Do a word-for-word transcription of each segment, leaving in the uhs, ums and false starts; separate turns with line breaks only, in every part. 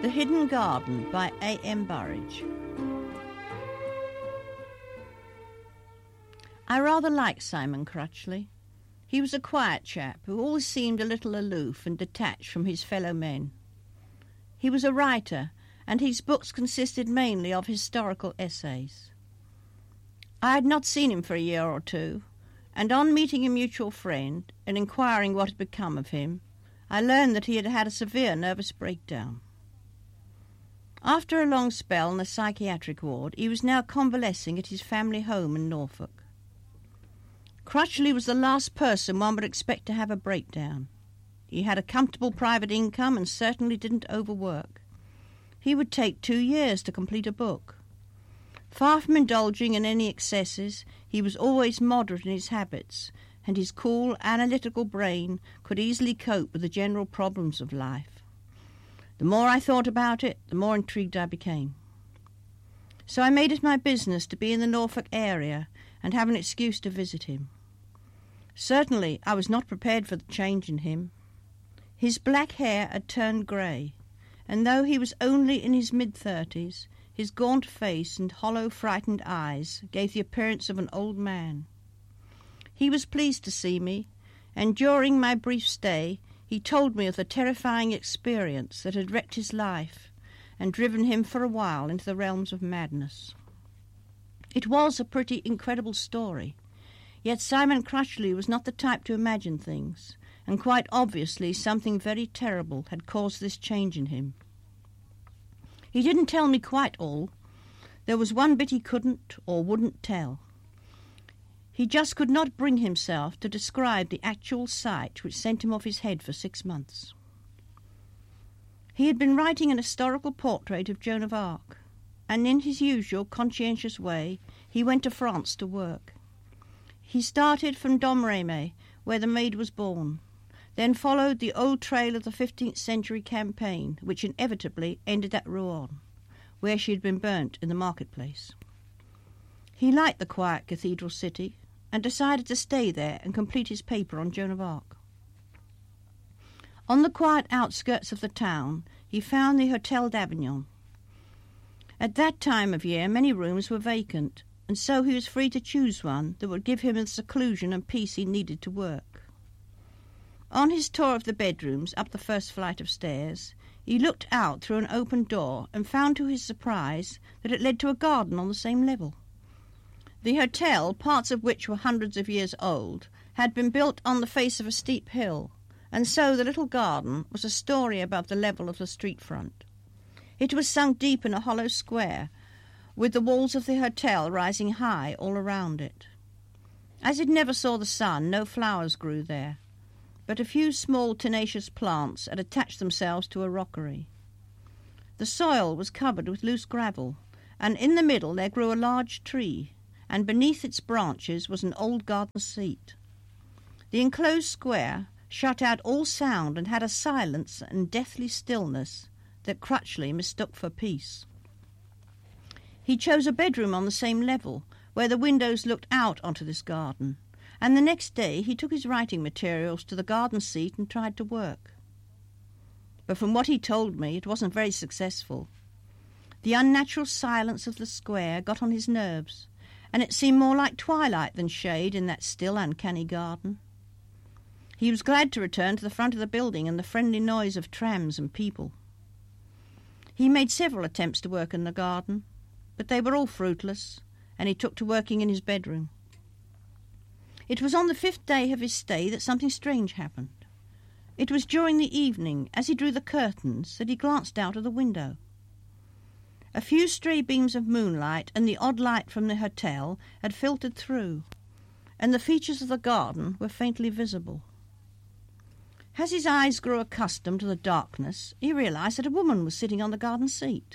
The Hidden Garden by A M Burridge. I rather liked Simon Crutchley. He was a quiet chap who always seemed a little aloof and detached from his fellow men. He was a writer, and his books consisted mainly of historical essays. I had not seen him for a year or two, and on meeting a mutual friend and inquiring what had become of him, I learned that he had had a severe nervous breakdown. After a long spell in a psychiatric ward, he was now convalescing at his family home in Norfolk. Crutchley was the last person one would expect to have a breakdown. He had a comfortable private income and certainly didn't overwork. He would take two years to complete a book. Far from indulging in any excesses, he was always moderate in his habits, and his cool, analytical brain could easily cope with the general problems of life. The more I thought about it, the more intrigued I became. So I made it my business to be in the Norfolk area and have an excuse to visit him. Certainly I was not prepared for the change in him. His black hair had turned grey, and though he was only in his mid-thirties, his gaunt face and hollow, frightened eyes gave the appearance of an old man. He was pleased to see me, and during my brief stay he told me of the terrifying experience that had wrecked his life and driven him for a while into the realms of madness. It was a pretty incredible story, yet Simon Crutchley was not the type to imagine things, and quite obviously something very terrible had caused this change in him. He didn't tell me quite all. There was one bit he couldn't or wouldn't tell. He just could not bring himself to describe the actual sight which sent him off his head for six months. He had been writing an historical portrait of Joan of Arc, and in his usual conscientious way he went to France to work. He started from Domremy, where the maid was born, then followed the old trail of the fifteenth century campaign, which inevitably ended at Rouen, where she had been burnt in the marketplace. He liked the quiet cathedral city, and decided to stay there and complete his paper on Joan of Arc. On the quiet outskirts of the town, he found the Hôtel d'Avignon. At that time of year, many rooms were vacant, and so he was free to choose one that would give him the seclusion and peace he needed to work. On his tour of the bedrooms up the first flight of stairs, he looked out through an open door and found to his surprise that it led to a garden on the same level. The hotel, parts of which were hundreds of years old, had been built on the face of a steep hill, and so the little garden was a story above the level of the street front. It was sunk deep in a hollow square, with the walls of the hotel rising high all around it. As it never saw the sun, no flowers grew there, but a few small tenacious plants had attached themselves to a rockery. The soil was covered with loose gravel, and in the middle there grew a large tree, and beneath its branches was an old garden seat. The enclosed square shut out all sound and had a silence and deathly stillness that Crutchley mistook for peace. He chose a bedroom on the same level, where the windows looked out onto this garden, and the next day he took his writing materials to the garden seat and tried to work. But from what he told me, it wasn't very successful. The unnatural silence of the square got on his nerves, and it seemed more like twilight than shade in that still, uncanny garden. He was glad to return to the front of the building and the friendly noise of trams and people. He made several attempts to work in the garden, but they were all fruitless, and he took to working in his bedroom. It was on the fifth day of his stay that something strange happened. It was during the evening, as he drew the curtains, that he glanced out of the window. A few stray beams of moonlight and the odd light from the hotel had filtered through, and the features of the garden were faintly visible. As his eyes grew accustomed to the darkness, he realized that a woman was sitting on the garden seat.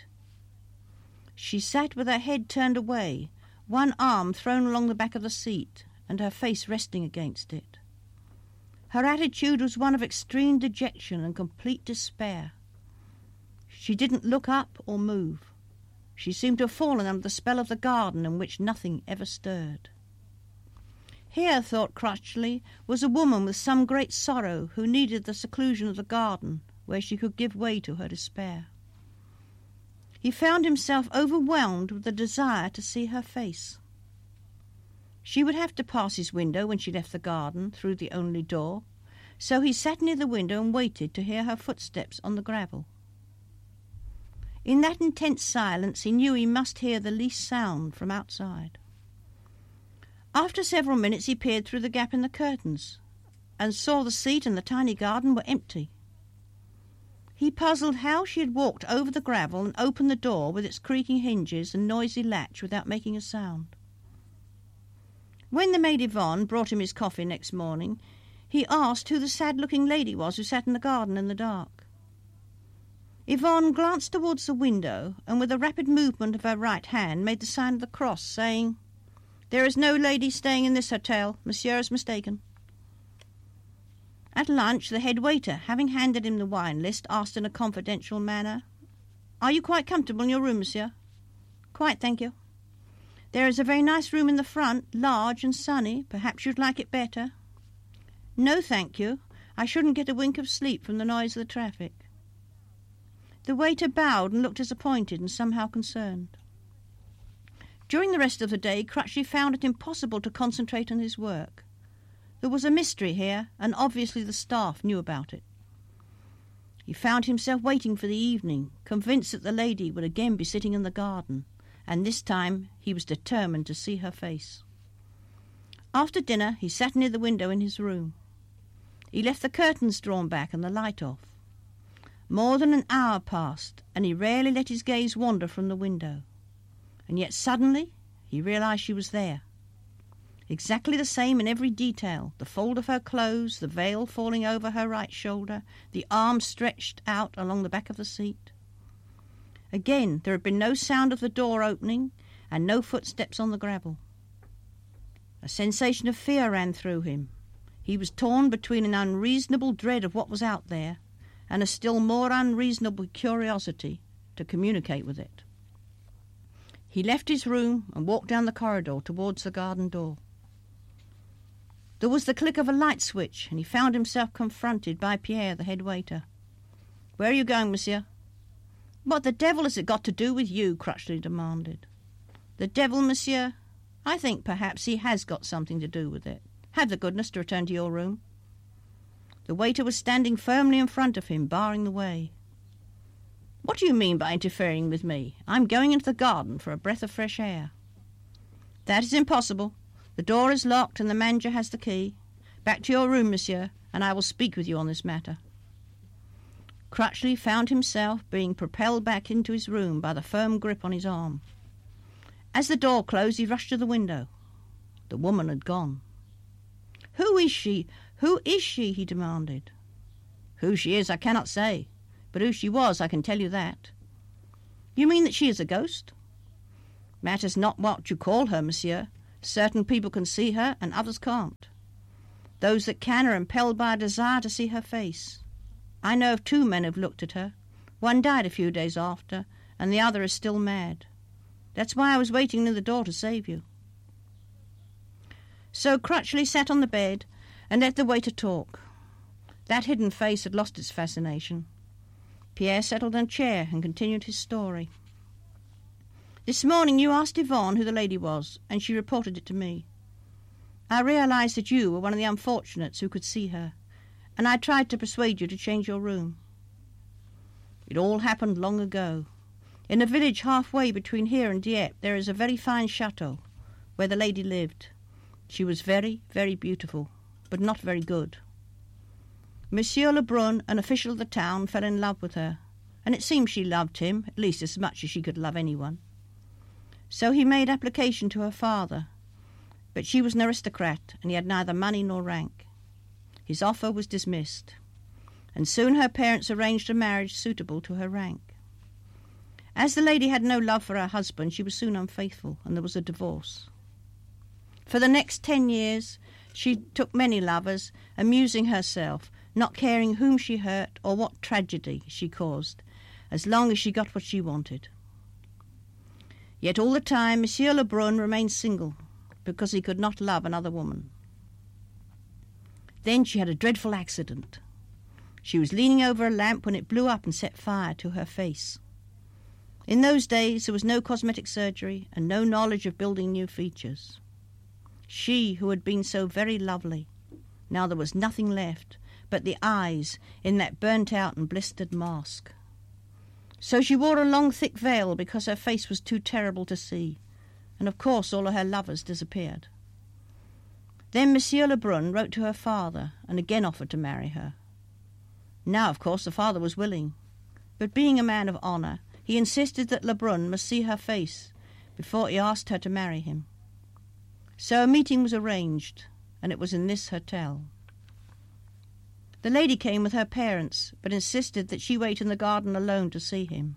She sat with her head turned away, one arm thrown along the back of the seat, and her face resting against it. Her attitude was one of extreme dejection and complete despair. She didn't look up or move. She seemed to have fallen under the spell of the garden in which nothing ever stirred. Here, thought Crutchley, was a woman with some great sorrow who needed the seclusion of the garden where she could give way to her despair. he found himself overwhelmed with the desire to see her face. She would have to pass his window when she left the garden through the only door, so he sat near the window and waited to hear her footsteps on the gravel. In that intense silence he knew he must hear the least sound from outside. After several minutes he peered through the gap in the curtains and saw the seat and the tiny garden were empty. He puzzled how she had walked over the gravel and opened the door with its creaking hinges and noisy latch without making a sound. When the maid Yvonne brought him his coffee next morning, he asked who the sad-looking lady was who sat in the garden in the dark. Yvonne glanced towards the window and with a rapid movement of her right hand made the sign of the cross, saying, "There is no lady staying in this hotel. Monsieur is mistaken." At lunch, the head waiter, having handed him the wine list, asked in a confidential manner, "Are you quite comfortable in your room, monsieur?" "Quite, thank you." "There is a very nice room in the front, large and sunny. Perhaps you'd like it better." "No, thank you. I shouldn't get a wink of sleep from the noise of the traffic." The waiter bowed and looked disappointed and somehow concerned. During the rest of the day, Crutchley found it impossible to concentrate on his work. There was a mystery here, and obviously the staff knew about it. He found himself waiting for the evening, convinced that the lady would again be sitting in the garden, and this time he was determined to see her face. After dinner he sat near the window in his room. He left the curtains drawn back and the light off. More than an hour passed, and he rarely let his gaze wander from the window. And yet suddenly he realized she was there. Exactly the same in every detail, the fold of her clothes, the veil falling over her right shoulder, the arm stretched out along the back of the seat. Again, there had been no sound of the door opening and no footsteps on the gravel. A sensation of fear ran through him. He was torn between an unreasonable dread of what was out there and a still more unreasonable curiosity to communicate with it. He left his room and walked down the corridor towards the garden door. There was the click of a light switch, and he found himself confronted by Pierre, the head waiter. "Where are you going, monsieur?" "What the devil has it got to do with you?" Crutchley demanded. "The devil, monsieur? I think perhaps he has got something to do with it. Have the goodness to return to your room." The waiter was standing firmly in front of him, barring the way. "What do you mean by interfering with me? I'm going into the garden for a breath of fresh air." "That is impossible. The door is locked and the manager has the key. Back to your room, monsieur, and I will speak with you on this matter." Crutchley found himself being propelled back into his room by the firm grip on his arm. As the door closed, he rushed to the window. The woman had gone. "Who is she? Who is she?" he demanded. "Who she is, I cannot say, but who she was, I can tell you that." "You mean that she is a ghost?" "Matters not what you call her, monsieur. Certain people can see her, and others can't. Those that can are impelled by a desire to see her face. I know of two men who have looked at her. One died a few days after, and the other is still mad. That's why I was waiting near the door to save you." So Crutchley sat on the bed and let the waiter talk. That hidden face had lost its fascination. Pierre settled in a chair and continued his story. "This morning you asked Yvonne who the lady was, and she reported it to me. I realized that you were one of the unfortunates who could see her, and I tried to persuade you to change your room. It all happened long ago. In a village halfway between here and Dieppe there is a very fine chateau where the lady lived. She was very, very beautiful, but not very good. Monsieur Lebrun, an official of the town, fell in love with her, and it seems she loved him, at least as much as she could love anyone. So he made application to her father, but she was an aristocrat, and he had neither money nor rank. His offer was dismissed, and soon her parents arranged a marriage suitable to her rank. As the lady had no love for her husband, she was soon unfaithful, and there was a divorce. For the next ten years she took many lovers, amusing herself, not caring whom she hurt or what tragedy she caused, as long as she got what she wanted. Yet all the time Monsieur Lebrun remained single, because he could not love another woman. Then she had a dreadful accident. She was leaning over a lamp when it blew up and set fire to her face. In those days there was no cosmetic surgery and no knowledge of building new features. She who had been so very lovely, now there was nothing left but the eyes in that burnt-out and blistered mask. So she wore a long thick veil because her face was too terrible to see, and of course all of her lovers disappeared. Then Monsieur Lebrun wrote to her father and again offered to marry her. Now, of course, the father was willing, but being a man of honour, he insisted that Lebrun must see her face before he asked her to marry him. So a meeting was arranged, and it was in this hotel. The lady came with her parents, but insisted that she wait in the garden alone to see him.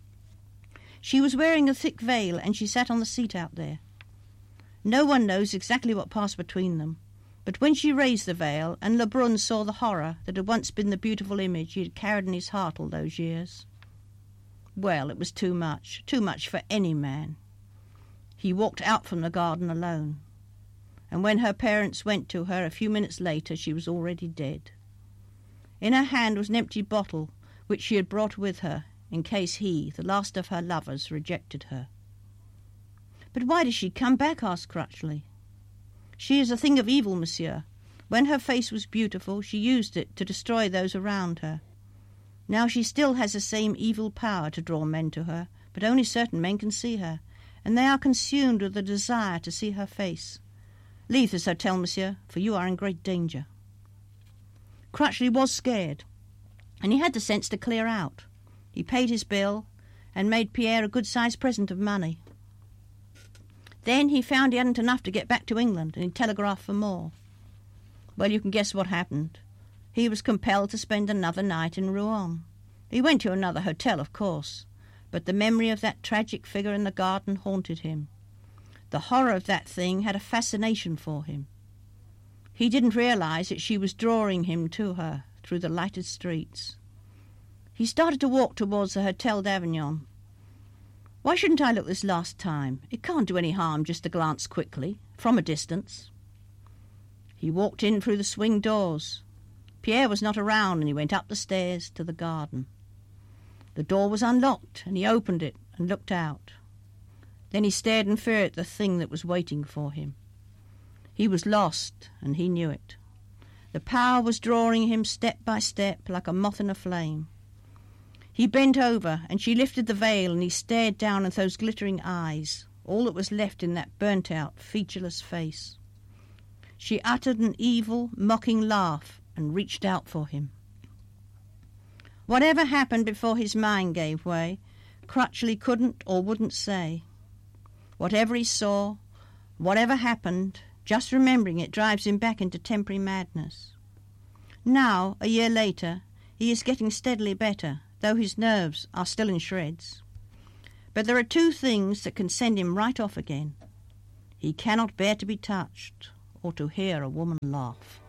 She was wearing a thick veil, and she sat on the seat out there. No one knows exactly what passed between them, but when she raised the veil, and Lebrun saw the horror that had once been the beautiful image he had carried in his heart all those years, well, it was too much, too much for any man. He walked out from the garden alone, and when her parents went to her a few minutes later, she was already dead. In her hand was an empty bottle, which she had brought with her, in case he, the last of her lovers, rejected her. "But why does she come back?" asked Crutchley. "She is a thing of evil, monsieur. When her face was beautiful, she used it to destroy those around her. Now she still has the same evil power to draw men to her, but only certain men can see her, and they are consumed with the desire to see her face. Leave this hotel, monsieur, for you are in great danger." Crutchley was scared, and he had the sense to clear out. He paid his bill and made Pierre a good-sized present of money. Then he found he hadn't enough to get back to England, and he telegraphed for more. Well, you can guess what happened. He was compelled to spend another night in Rouen. He went to another hotel, of course, but the memory of that tragic figure in the garden haunted him. The horror of that thing had a fascination for him. He didn't realize that she was drawing him to her through the lighted streets. He started to walk towards the Hotel d'Avignon. Why shouldn't I look this last time? It can't do any harm just to glance quickly, from a distance. He walked in through the swing doors. Pierre was not around, and he went up the stairs to the garden. The door was unlocked, and he opened it and looked out. Then he stared in fear at the thing that was waiting for him. He was lost, and he knew it. The power was drawing him step by step like a moth in a flame. He bent over, and she lifted the veil, and he stared down at those glittering eyes, all that was left in that burnt-out, featureless face. She uttered an evil, mocking laugh and reached out for him. Whatever happened before his mind gave way, Crutchley couldn't or wouldn't say. Whatever he saw, whatever happened, just remembering it drives him back into temporary madness. Now, a year later, he is getting steadily better, though his nerves are still in shreds. But there are two things that can send him right off again. He cannot bear to be touched or to hear a woman laugh.